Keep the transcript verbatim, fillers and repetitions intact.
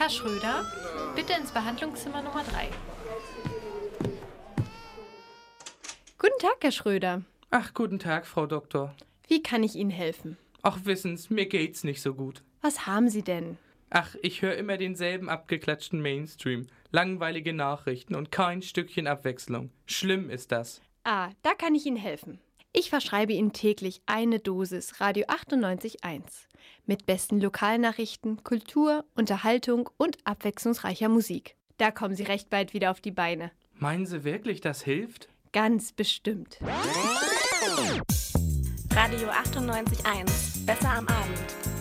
Herr Schröder, bitte ins Behandlungszimmer Nummer drei. Guten Tag, Herr Schröder. Ach, guten Tag, Frau Doktor. Wie kann ich Ihnen helfen? Ach, wissen's, mir geht's nicht so gut. Was haben Sie denn? Ach, ich höre immer denselben abgeklatschten Mainstream. Langweilige Nachrichten und kein Stückchen Abwechslung. Schlimm ist das. Ah, da kann ich Ihnen helfen. Ich verschreibe Ihnen täglich eine Dosis Radio achtundneunzig Komma eins. Mit besten Lokalnachrichten, Kultur, Unterhaltung und abwechslungsreicher Musik. Da kommen Sie recht bald wieder auf die Beine. Meinen Sie wirklich, das hilft? Ganz bestimmt. Radio achtundneunzig Komma eins. Besser am Abend.